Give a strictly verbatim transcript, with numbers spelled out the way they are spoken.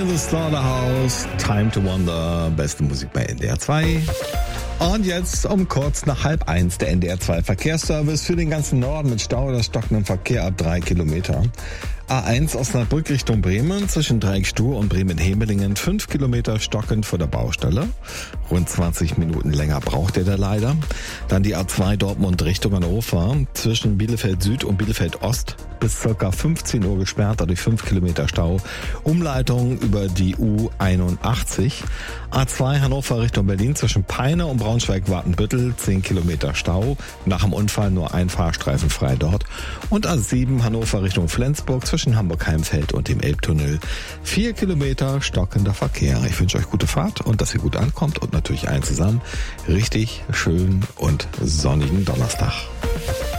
The Slaughterhouse, Time to Wonder, beste Musik bei N D R zwei. Und jetzt um kurz nach halb eins der N D R zwei Verkehrsservice für den ganzen Norden mit Stau oder stockendem Verkehr ab drei Kilometer. A eins Osnabrück Richtung Bremen zwischen Dreieckstuhl und Bremen-Hemelingen fünf Kilometer stockend vor der Baustelle. Rund zwanzig Minuten länger braucht ihr da leider. Dann die A zwei Dortmund Richtung Hannover zwischen Bielefeld Süd und Bielefeld Ost bis ca. fünfzehn Uhr gesperrt, dadurch fünf Kilometer Stau. Umleitung über die U einundachtzig. A zwei Hannover Richtung Berlin zwischen Peine und Braunschweig-Watenbüttel zehn Kilometer Stau. Nach dem Unfall nur ein Fahrstreifen frei dort. Und A sieben Hannover Richtung Flensburg zwischen Hamburg-Heimfeld und dem Elbtunnel vier Kilometer stockender Verkehr. Ich wünsche euch gute Fahrt und dass ihr gut ankommt und natürlich allen zusammen richtig schönen und sonnigen Donnerstag.